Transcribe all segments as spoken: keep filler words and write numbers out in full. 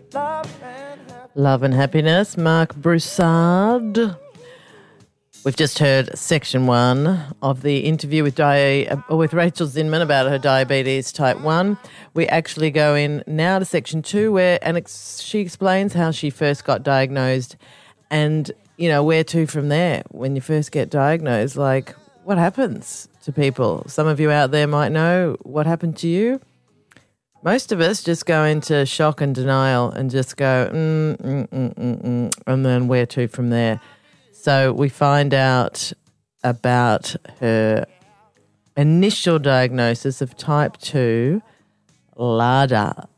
Love and Happiness, Mark Broussard. We've just heard section one of the interview with Di- uh, with Rachel Zinman about her diabetes type one. We actually go in now to section two where and ex- she explains how she first got diagnosed and, you know, where to from there when you first get diagnosed. Like, what happens to people? Some of you out there might know what happened to you. Most of us just go into shock and denial and just go, mm, mm, mm, mm, mm, and then where to from there. So we find out about her initial diagnosis of type two LADA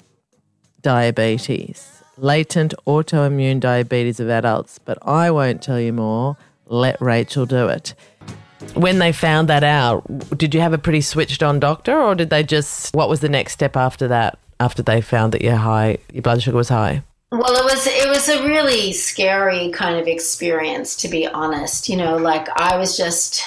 diabetes, latent autoimmune diabetes of adults. But I won't tell you more. Let Rachel do it. When they found that out, did you have a pretty switched on doctor or did they just, what was the next step after that, after they found that your high, your blood sugar was high? Well, it was it was a really scary kind of experience, to be honest. You know, like I was just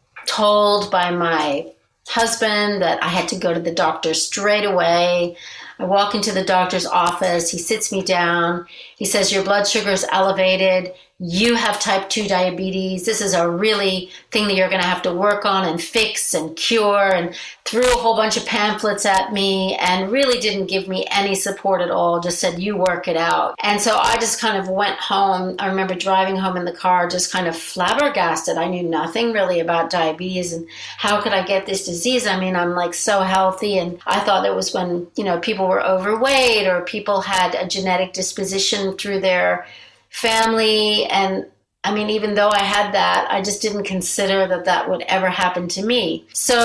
told by my husband that I had to go to the doctor straight away. I walk into the doctor's office. He sits me down. He says, your blood sugar is elevated. You have type two diabetes. This is a really thing that you're going to have to work on and fix and cure, and threw a whole bunch of pamphlets at me and really didn't give me any support at all. Just said, you work it out. And so I just kind of went home. I remember driving home in the car, just kind of flabbergasted. I knew nothing really about diabetes and how could I get this disease? I mean, I'm like so healthy. And I thought it was when, you know, people were overweight or people had a genetic disposition through their family. And I mean, even though I had that, I just didn't consider that that would ever happen to me.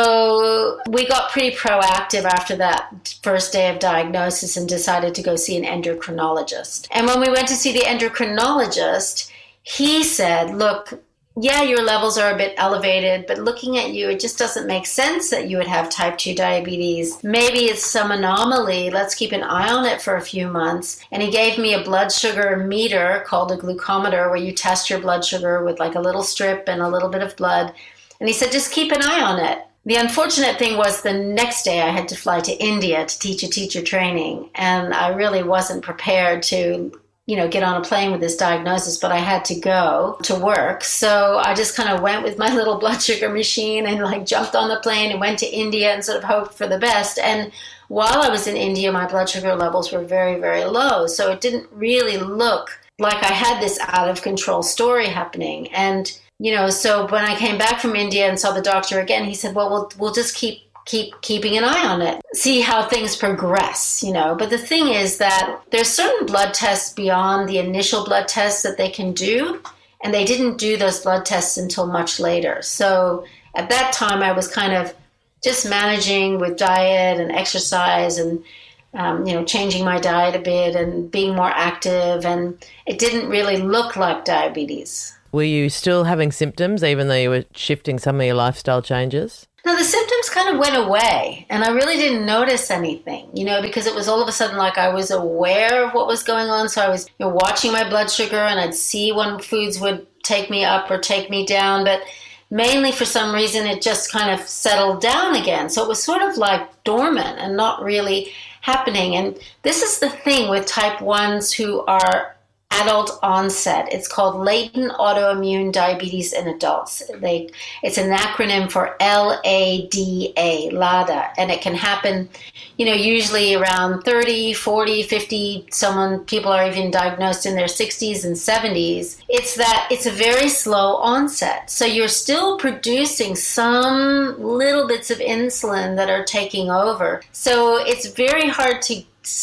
So we got pretty proactive after that first day of diagnosis and decided to go see an endocrinologist. And when we went to see the endocrinologist, he said, look, yeah, your levels are a bit elevated, but looking at you, it just doesn't make sense that you would have type two diabetes. Maybe it's some anomaly. Let's keep an eye on it for a few months. And he gave me a blood sugar meter called a glucometer where you test your blood sugar with like a little strip and a little bit of blood. And he said, just keep an eye on it. The unfortunate thing was the next day I had to fly to India to teach a teacher training. And I really wasn't prepared to you know, get on a plane with this diagnosis, but I had to go to work. So I just kind of went with my little blood sugar machine and like jumped on the plane and went to India and sort of hoped for the best. And while I was in India, my blood sugar levels were very, very low. So it didn't really look like I had this out of control story happening. And, you know, so when I came back from India and saw the doctor again, he said, well, we'll, we'll just keep keep keeping an eye on it, see how things progress, you know. But the thing is that there's certain blood tests beyond the initial blood tests that they can do, and they didn't do those blood tests until much later. So at that time, I was kind of just managing with diet and exercise and, um, you know, changing my diet a bit and being more active, and it didn't really look like diabetes. Were you still having symptoms even though you were shifting some of your lifestyle changes? No, the symptoms kind of went away, and I really didn't notice anything, you know, because it was all of a sudden like I was aware of what was going on. So I was, you know, watching my blood sugar, and I'd see when foods would take me up or take me down. But mainly for some reason, it just kind of settled down again. So it was sort of like dormant and not really happening. And this is the thing with type ones who are adult onset. It's called latent autoimmune diabetes in adults. They, it's an acronym for L A D A, LADA, and it can happen, you know, usually around thirty, forty, fifty, someone, people are even diagnosed in their sixties and seventies. It's that it's a very slow onset. So you're still producing some little bits of insulin that are taking over. So it's very hard to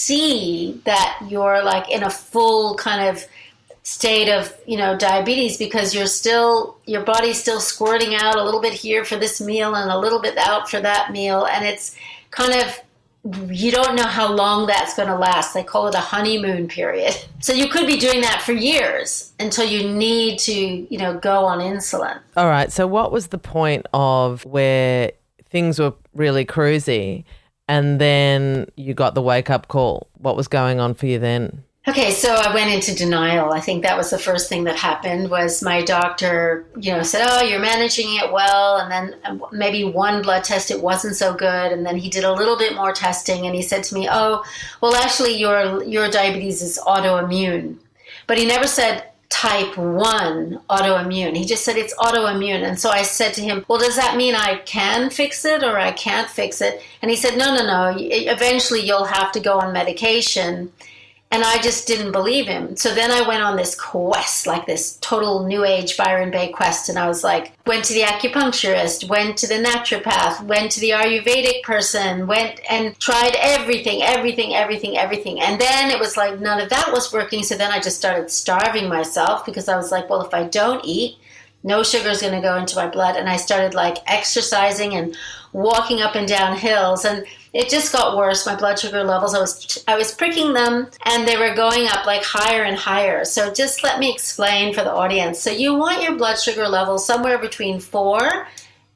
see that you're like in a full kind of state of, you know, diabetes, because you're still, your body's still squirting out a little bit here for this meal and a little bit out for that meal. And it's kind of, you don't know how long that's going to last. They call it a honeymoon period. So you could be doing that for years until you need to, you know, go on insulin. All right. So what was the point of where things were really cruisy and then you got the wake-up call? What was going on for you then? Okay, so I went into denial. I think that was the first thing that happened was my doctor, you know, said, oh, you're managing it well. And then maybe one blood test, it wasn't so good. And then he did a little bit more testing and he said to me, oh, well, actually, your your diabetes is autoimmune. But he never said type one autoimmune. He just said it's autoimmune. And so I said to him, well, does that mean I can fix it or I can't fix it? And he said, no, no, no. Eventually, you'll have to go on medication. And I just didn't believe him. So then I went on this quest, like this total New Age Byron Bay quest. And I was like, went to the acupuncturist, went to the naturopath, went to the Ayurvedic person, went and tried everything, everything, everything, everything. And then it was like none of that was working. So then I just started starving myself because I was like, well, if I don't eat, no sugar is going to go into my blood. And I started like exercising and walking up and down hills. And it just got worse. My blood sugar levels, I was I was pricking them and they were going up like higher and higher. So just let me explain for the audience. So you want your blood sugar levels somewhere between four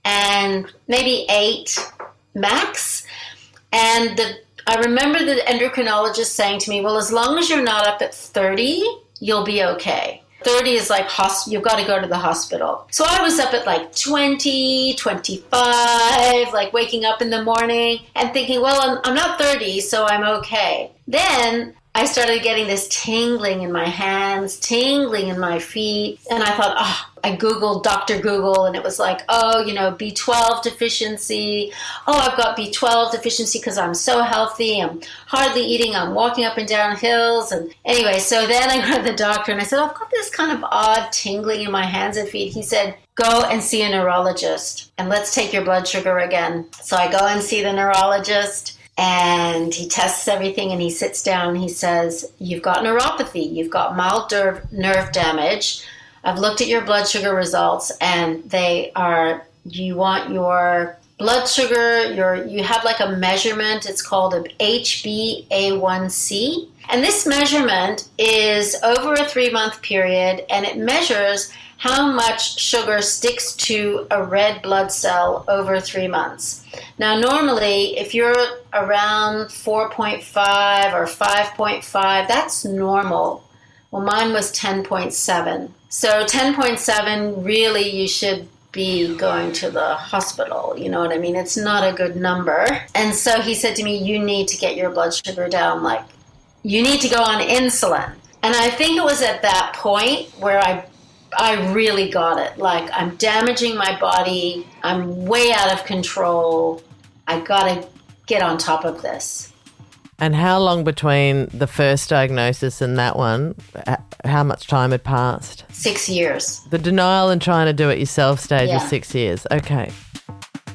and maybe eight max. And the, I remember the endocrinologist saying to me, well, as long as you're not up at thirty, you'll be okay. thirty is like, you've got to go to the hospital. So I was up at like twenty, twenty-five, like waking up in the morning and thinking, well, I'm, I'm not thirty, so I'm okay. Then I started getting this tingling in my hands, tingling in my feet. And I thought, oh, I Googled Doctor Google and it was like, oh, you know, B twelve deficiency. Oh, I've got B twelve deficiency because I'm so healthy. I'm hardly eating. I'm walking up and down hills. And anyway, so then I went to the doctor and I said, oh, I've got this kind of odd tingling in my hands and feet. He said, go and see a neurologist and let's take your blood sugar again. So I go and see the neurologist. And he tests everything and he sits down and he says, you've got neuropathy, you've got mild nerve, nerve damage. I've looked at your blood sugar results and they are, you want your blood sugar, your you have like a measurement, it's called a H b A one C. And this measurement is over a three-month period and it measures how much sugar sticks to a red blood cell over three months. Now, normally, if you're around four point five or five point five, that's normal. Well, mine was ten point seven. So ten point seven, really, you should be going to the hospital. You know what I mean? It's not a good number. And so he said to me, you need to get your blood sugar down. Like, you need to go on insulin. And I think it was at that point where I I really got it. Like, I'm damaging my body. I'm way out of control. I got to get on top of this. And how long between the first diagnosis and that one, how much time had passed? Six years. The denial and trying to do it yourself stage yeah. was six years. Okay.